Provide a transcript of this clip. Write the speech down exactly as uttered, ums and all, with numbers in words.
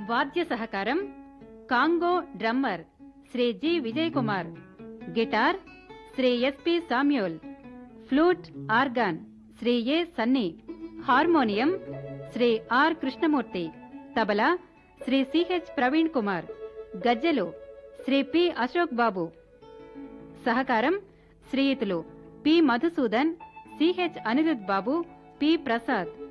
వాద్య సహకారం Congo drummer Shri G Vijay Kumar, guitar Shri SP Samuel, flute organ Shri A Sunny, harmonium Shri are Krishnamurthy, tabla Shri CH Praveen Kumar, గజ్జెలు Shri P Ashok బాబు. సహకారం శ్రీయుతులు P Madhusudan, CH Anirudh బాబు, P Prasad.